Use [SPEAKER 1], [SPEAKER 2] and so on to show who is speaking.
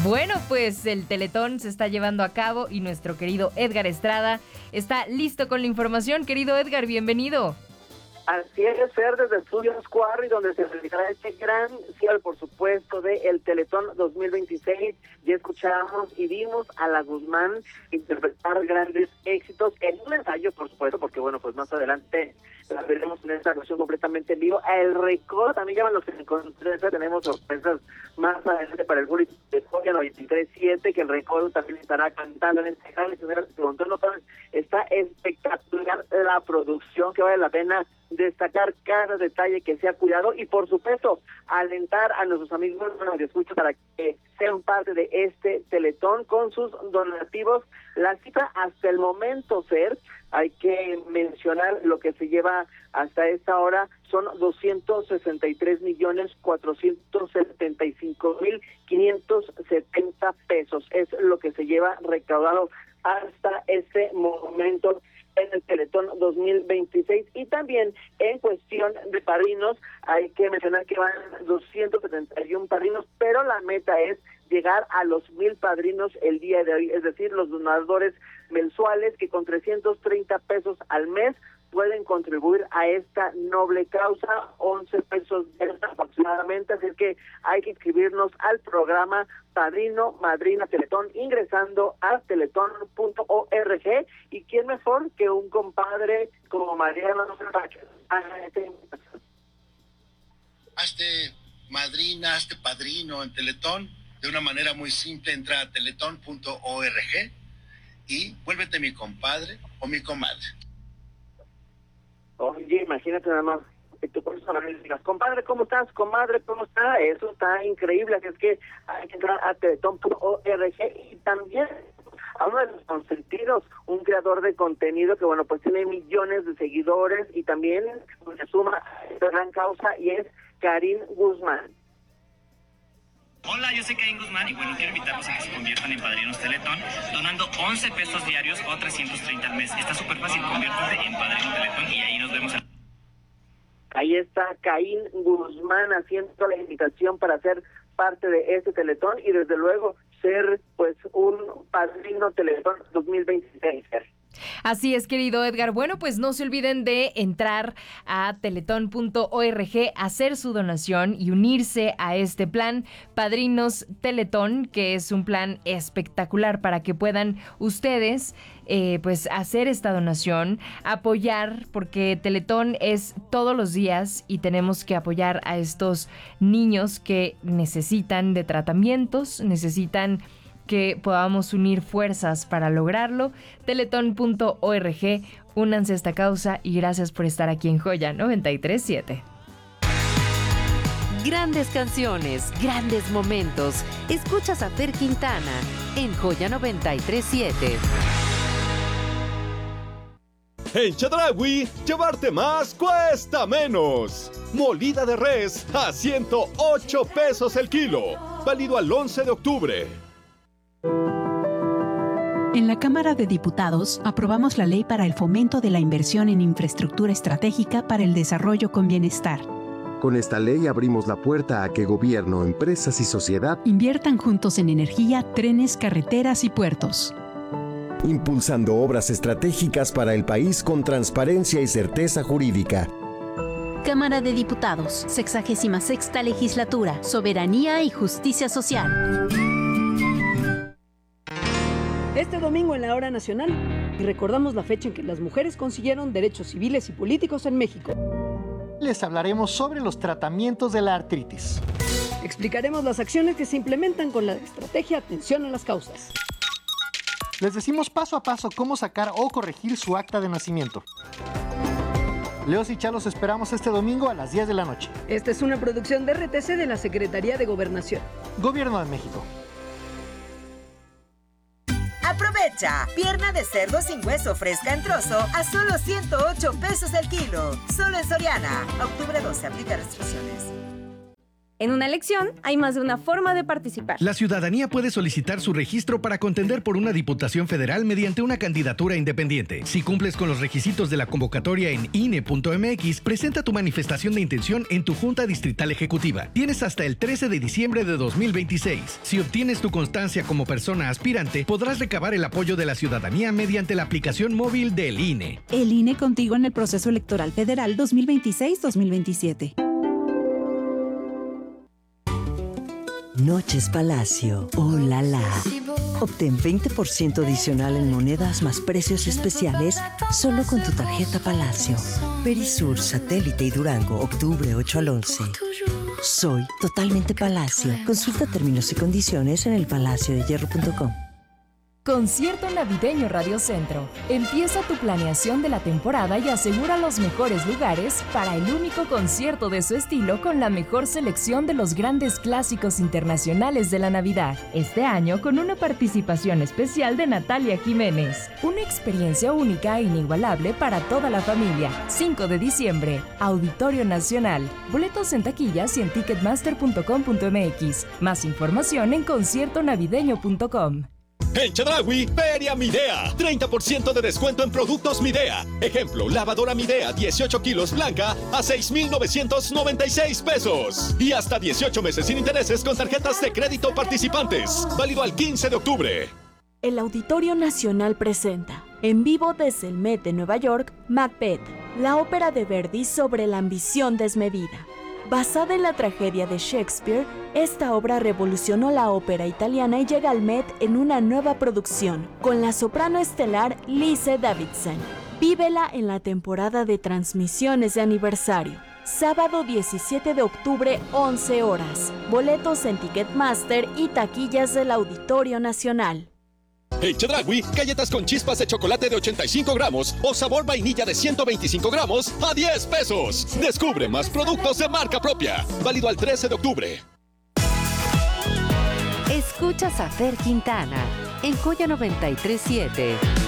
[SPEAKER 1] Bueno, pues el Teletón se está llevando a cabo y nuestro querido Edgar Estrada está listo con la información. Querido Edgar, bienvenido.
[SPEAKER 2] Así es, Fer, desde Estudios Quarry, donde se realizará este gran cierre, por supuesto, de el Teletón 2026. Ya escuchamos y vimos a la Guzmán interpretar grandes éxitos en un ensayo, por supuesto, porque bueno, pues más adelante la veremos en esta versión completamente en vivo. El Recodo también llaman los que se encuentran, tenemos sorpresas más adelante para el público de Joya 93.7, que el Recodo también estará cantando en este canal. Está espectacular la producción, que vale la pena destacar cada detalle que se ha cuidado y por supuesto alentar a nuestros amigos que escuchan para que sean parte de este Teletón con sus donativos. La cifra hasta el momento, Fer, hay que mencionar lo que se lleva hasta esta hora, son 263,475,570 pesos. Es lo que se lleva recaudado hasta este momento en el Teletón 2026. Y también en cuestión de padrinos, hay que mencionar que van 271 padrinos, pero la meta es llegar a los 1,000 padrinos el día de hoy, es decir, los donadores mensuales que con 330 pesos al mes pueden contribuir a esta noble causa, 11 pesos aproximadamente, así que hay que inscribirnos al programa Padrino Madrina Teletón ingresando a teletón.org, y quién mejor que un compadre como Mariano
[SPEAKER 3] Hazte madrina, hazte padrino en Teletón de una manera muy simple. Entra a teletón.org y vuélvete mi compadre o mi comadre.
[SPEAKER 2] Oye, imagínate nada más, tú por eso le digas, compadre, ¿cómo estás? Comadre, ¿cómo está? Eso está increíble, así es que hay que entrar a teletón.org y también a uno de los consentidos, un creador de contenido que, bueno, pues tiene millones de seguidores y también se suma a esta gran causa, y es Karim Guzmán.
[SPEAKER 4] Hola, yo soy Karim Guzmán y bueno, quiero invitarlos a que se conviertan en padrinos Teletón donando 11 pesos diarios o 330 al mes. Está súper fácil, conviértete en padrino Teletón y ahí nos vemos.
[SPEAKER 2] Ahí está Karim Guzmán haciendo la invitación para ser parte de este Teletón y desde luego ser pues un padrino Teletón 2026.
[SPEAKER 1] Así es, querido Edgar. Bueno, pues no se olviden de entrar a teletón.org, hacer su donación y unirse a este plan Padrinos Teletón, que es un plan espectacular para que puedan ustedes pues hacer esta donación, apoyar, porque Teletón es todos los días y tenemos que apoyar a estos niños que necesitan de tratamientos, necesitan que podamos unir fuerzas para lograrlo. Teletón.org, únanse a esta causa y gracias por estar aquí en Joya 93.7.
[SPEAKER 5] Grandes canciones, grandes momentos. Escuchas a Fer Quintana en Joya 93.7.
[SPEAKER 6] En Chedraui, llevarte más cuesta menos. Molida de res a 108 pesos el kilo. Válido al 11 de octubre.
[SPEAKER 7] En la Cámara de Diputados aprobamos la Ley para el Fomento de la Inversión en Infraestructura Estratégica para el Desarrollo con Bienestar.
[SPEAKER 8] Con esta ley abrimos la puerta a que gobierno, empresas y sociedad
[SPEAKER 7] inviertan juntos en energía, trenes, carreteras y puertos.
[SPEAKER 8] Impulsando obras estratégicas para el país con transparencia y certeza jurídica.
[SPEAKER 9] Cámara de Diputados, 66ª Legislatura, Soberanía y Justicia Social.
[SPEAKER 10] Este domingo en la Hora Nacional recordamos la fecha en que las mujeres consiguieron derechos civiles y políticos en México.
[SPEAKER 11] Les hablaremos sobre los tratamientos de la artritis.
[SPEAKER 10] Explicaremos las acciones que se implementan con la estrategia Atención a las Causas.
[SPEAKER 11] Les decimos paso a paso cómo sacar o corregir su acta de nacimiento. Leos y Chalos esperamos este domingo a las 10 de la noche.
[SPEAKER 10] Esta es una producción de RTC de la Secretaría de Gobernación.
[SPEAKER 11] Gobierno de México.
[SPEAKER 12] Aprovecha, pierna de cerdo sin hueso fresca en trozo a solo 108 pesos el kilo. Solo en Soriana. Octubre 12, aplica restricciones.
[SPEAKER 13] En una elección hay más de una forma de participar.
[SPEAKER 14] La ciudadanía puede solicitar su registro para contender por una diputación federal mediante una candidatura independiente. Si cumples con los requisitos de la convocatoria en INE.mx, presenta tu manifestación de intención en tu Junta Distrital Ejecutiva. Tienes hasta el 13 de diciembre de 2026. Si obtienes tu constancia como persona aspirante, podrás recabar el apoyo de la ciudadanía mediante la aplicación móvil del INE.
[SPEAKER 15] El INE contigo en el proceso electoral federal 2026-2027.
[SPEAKER 16] Noches Palacio. ¡Oh, la, la! Obtén 20% adicional en monedas más precios especiales solo con tu tarjeta Palacio. Perisur, Satélite y Durango, octubre 8 al 11. Soy totalmente Palacio. Consulta términos y condiciones en elpalaciodehierro.com.
[SPEAKER 1] Concierto Navideño Radio Centro. Empieza tu planeación de la temporada y asegura los mejores lugares para el único concierto de su estilo con la mejor selección de los grandes clásicos internacionales de la Navidad. Este año con una participación especial de Natalia Jiménez. Una experiencia única e inigualable para toda la familia. 5 de diciembre, Auditorio Nacional. Boletos en taquillas y en ticketmaster.com.mx. Más información en conciertonavideño.com.
[SPEAKER 6] En Chedraui, Feria Midea. 30% de descuento en productos Midea. Ejemplo, lavadora Midea 18 kilos blanca a 6,996 pesos. Y hasta 18 meses sin intereses con tarjetas de crédito participantes. Válido al 15 de octubre.
[SPEAKER 17] El Auditorio Nacional presenta, en vivo desde el Met de Nueva York, Macbeth, la ópera de Verdi sobre la ambición desmedida. Basada en la tragedia de Shakespeare, esta obra revolucionó la ópera italiana y llega al Met en una nueva producción, con la soprano estelar Lise Davidson. Vívela en la temporada de transmisiones de aniversario. Sábado 17 de octubre, 11 horas. Boletos en Ticketmaster y taquillas del Auditorio Nacional.
[SPEAKER 6] En Chedraui, galletas con chispas de chocolate de 85 gramos o sabor vainilla de 125 gramos a 10 pesos. Descubre más productos de marca propia. Válido al 13 de octubre.
[SPEAKER 5] Escuchas a Fer Quintana en Joya 93.7.